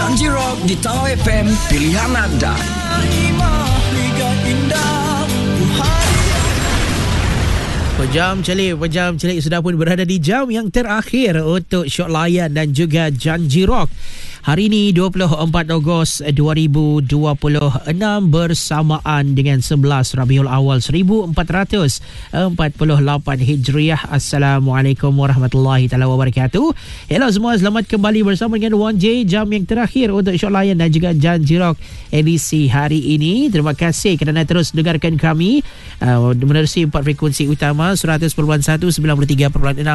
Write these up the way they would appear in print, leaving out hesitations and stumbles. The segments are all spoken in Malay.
Janji Rock di Tawau FM, pilihan anda. Pejam celik sudah pun berada di jam yang terakhir untuk Syok Layan dan juga Janji Rock. Hari ini 24 Ogos 2026 bersamaan dengan 11 Rabiul Awal 1448 Hijriah. Assalamualaikum warahmatullahi taala wabarakatuh. Hello semua, selamat kembali bersama dengan 1J, jam yang terakhir untuk Syok Layan dan juga Janji Rock edisi hari ini. Terima kasih kerana terus dengarkan kami menerusi 4 frekuensi utama 100.1, 93.6, 99.1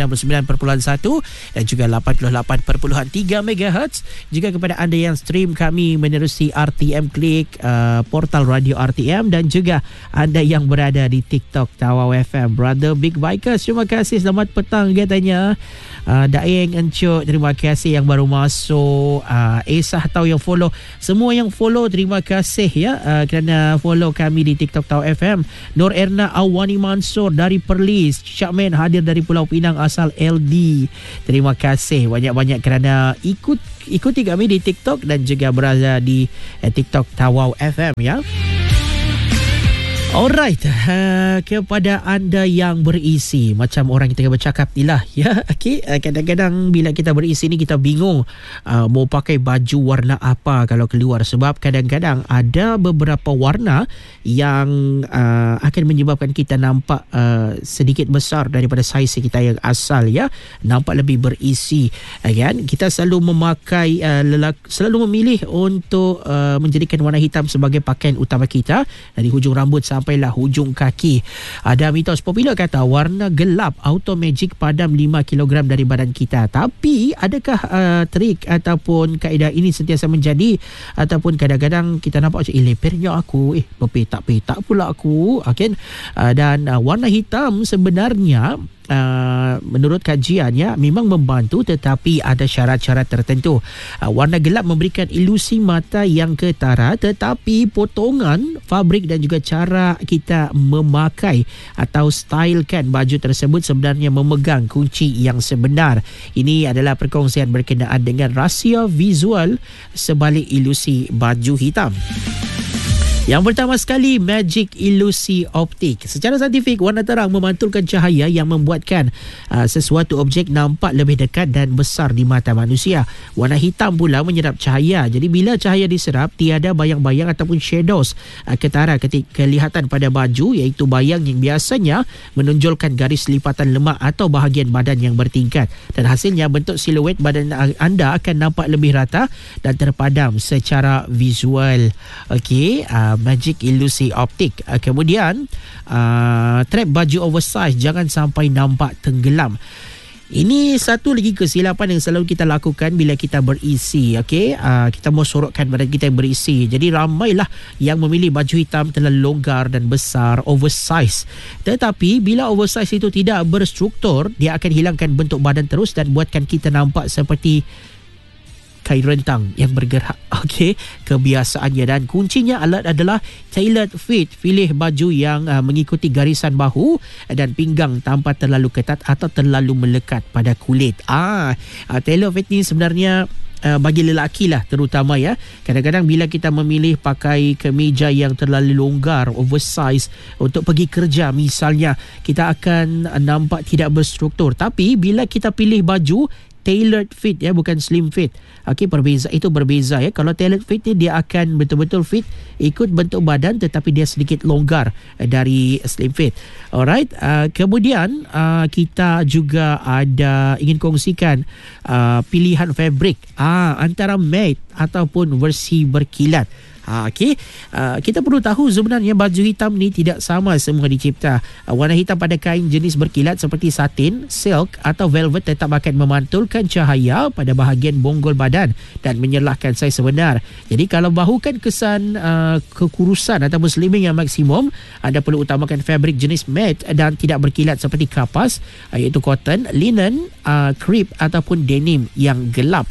dan juga 88.3 MHz. Juga kepada anda yang stream kami menerusi RTM Klik, portal radio RTM, dan juga anda yang berada di TikTok Tawau FM. Brother Big Bikers, terima kasih, selamat petang katanya. Daeng Encuk, terima kasih yang baru masuk. Esah tahu yang follow. Semua yang follow terima kasih ya, kerana follow kami di TikTok Tawau FM. Nur Erna Awani Mansur dari Perlis. Syakmen hadir dari Pulau Pinang asal LD. Terima kasih banyak-banyak kerana ikuti kami di TikTok dan juga berada di TikTok Tawau FM ya. Alright, kepada anda yang berisi, macam orang kita bercakap ni lah ya. Okay, kadang-kadang bila kita berisi ni kita bingung mau pakai baju warna apa kalau keluar, sebab kadang-kadang ada beberapa warna yang akan menyebabkan kita nampak sedikit besar daripada saiz kita yang asal ya, nampak lebih berisi kan. Kita selalu memakai selalu memilih untuk menjadikan warna hitam sebagai pakaian utama kita, dari hujung rambut sampailah hujung kaki. Ada mitos popular kata warna gelap auto magic padam 5 kg dari badan kita. Tapi adakah trik ataupun kaedah ini sentiasa menjadi, ataupun kadang-kadang kita nampak macam lepernya aku, berpetak-petak pula aku, okay? Dan warna hitam sebenarnya menurut kajian ya memang membantu, tetapi ada syarat-syarat tertentu. Warna gelap memberikan ilusi mata yang ketara, tetapi potongan fabrik dan juga cara kita memakai atau stylekan baju tersebut sebenarnya memegang kunci yang sebenar. Ini adalah perkongsian berkenaan dengan rahsia visual sebalik ilusi baju hitam. Yang pertama sekali, magic ilusi optik. Secara saintifik, warna terang memantulkan cahaya yang membuatkan sesuatu objek nampak lebih dekat dan besar di mata manusia. Warna hitam pula menyerap cahaya. Jadi bila cahaya diserap, tiada bayang-bayang ataupun shadows ketara ketika kelihatan pada baju, iaitu bayang yang biasanya menonjolkan garis lipatan lemak atau bahagian badan yang bertingkat. Dan hasilnya bentuk siluet badan anda akan nampak lebih rata dan terpadam secara visual. Okey, magic ilusi optik. Kemudian trap baju oversize, jangan sampai nampak tenggelam. Ini satu lagi kesilapan yang selalu kita lakukan bila kita berisi. Okey, kita mau sorotkan badan kita yang berisi. Jadi ramailah yang memilih baju hitam terlalu longgar dan besar, oversize. Tetapi bila oversize itu tidak berstruktur, dia akan hilangkan bentuk badan terus dan buatkan kita nampak seperti kain rentang yang bergerak. Okey, kebiasaannya, dan kuncinya adalah tailored fit. Pilih baju yang mengikuti garisan bahu dan pinggang tanpa terlalu ketat atau terlalu melekat pada kulit. Tailored fit ni sebenarnya bagi lelaki lah terutama ya. Kadang-kadang bila kita memilih pakai kemeja yang terlalu longgar, oversize untuk pergi kerja misalnya, kita akan nampak tidak berstruktur. Tapi bila kita pilih baju tailored fit ya, bukan slim fit. Okey, itu berbeza ya. Kalau tailored fit ni dia akan betul-betul fit ikut bentuk badan, tetapi dia sedikit longgar dari slim fit. Alright, kemudian kita juga ada ingin kongsikan pilihan fabric antara matte ataupun versi berkilat. Okey, kita perlu tahu sebenarnya baju hitam ni tidak sama semua dicipta. Warna hitam pada kain jenis berkilat seperti satin, silk atau velvet tetap akan memantulkan cahaya pada bahagian bonggol badan dan menyerlahkan saiz sebenar. Jadi kalau mahukan kesan kekurusan ataupun slimming yang maksimum, anda perlu utamakan fabrik jenis matte dan tidak berkilat seperti kapas, iaitu cotton, linen, crepe ataupun denim yang gelap.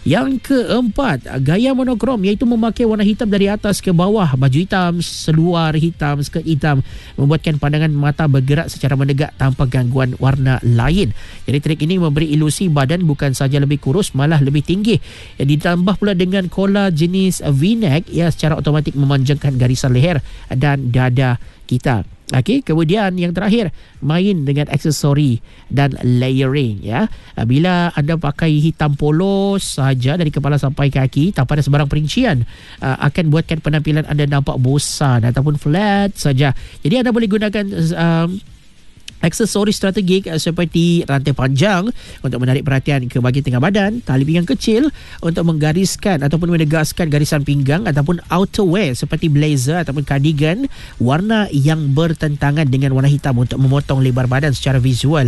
Yang keempat, gaya monokrom, iaitu memakai warna hitam dari atas ke bawah, baju hitam, seluar hitam, skirt hitam, membuatkan pandangan mata bergerak secara menegak tanpa gangguan warna lain. Jadi trik ini memberi ilusi badan bukan saja lebih kurus, malah lebih tinggi. Ditambah pula dengan kola jenis V-neck, ia secara automatik memanjangkan garisan leher dan dada kita. Okey, kemudian yang terakhir, main dengan aksesori dan layering, ya. Bila anda pakai hitam polos saja dari kepala sampai kaki tanpa ada sebarang perincian, akan buatkan penampilan anda nampak bosan ataupun flat saja. Jadi anda boleh gunakan aksesori strategik seperti rantai panjang untuk menarik perhatian ke bahagian tengah badan, tali pinggang kecil untuk menggariskan ataupun menegaskan garisan pinggang, ataupun outerwear seperti blazer ataupun cardigan warna yang bertentangan dengan warna hitam untuk memotong lebar badan secara visual.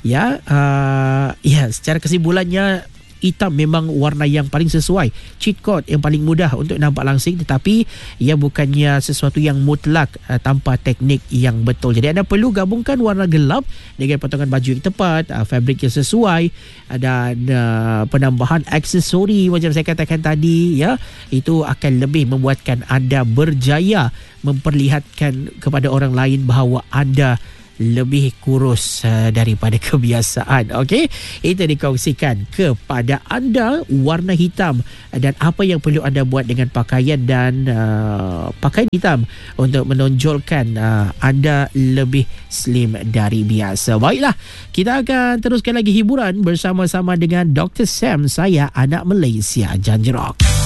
Secara kesimpulannya, hitam memang warna yang paling sesuai, cheat code yang paling mudah untuk nampak langsing, tetapi ia bukannya sesuatu yang mutlak tanpa teknik yang betul. Jadi anda perlu gabungkan warna gelap dengan potongan baju yang tepat, fabrik yang sesuai, dan penambahan aksesori macam saya katakan tadi, ya, itu akan lebih membuatkan anda berjaya memperlihatkan kepada orang lain bahawa anda lebih kurus daripada kebiasaan. Okey, itu dikongsikan kepada anda warna hitam dan apa yang perlu anda buat dengan pakaian dan pakaian hitam untuk menonjolkan anda lebih slim dari biasa. Baiklah, kita akan teruskan lagi hiburan bersama-sama dengan Dr. Sam. Saya anak Malaysia, Janji Rock.